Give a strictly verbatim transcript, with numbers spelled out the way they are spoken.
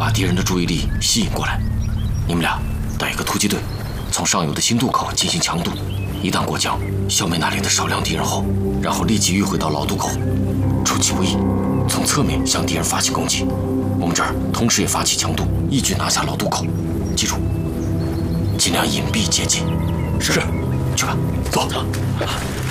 把敌人的注意力吸引过来。你们俩带一个突击队，从上游的新渡口进行强渡。一旦过江，消灭那里的少量敌人后，然后立即迂回到老渡口，出其不意，从侧面向敌人发起攻击。我们这儿同时也发起强渡，一举拿下老渡口。记住，尽量隐蔽接近。 是， 去吧， 走。